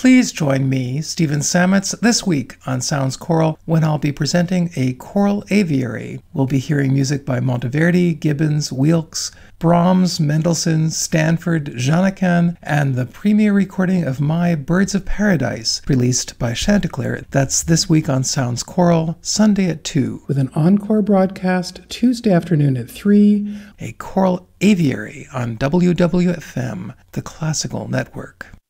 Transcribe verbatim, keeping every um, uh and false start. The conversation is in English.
Please join me, Stephen Sametz, this week on Sounds Choral when I'll be presenting a choral aviary. We'll be hearing music by Monteverdi, Gibbons, Wilkes, Brahms, Mendelssohn, Stanford, Janican, and the premiere recording of my Birds of Paradise, released by Chanticleer. That's this week on Sounds Choral, Sunday at two, with an encore broadcast Tuesday afternoon at three, a choral aviary on W W F M, the Classical Network.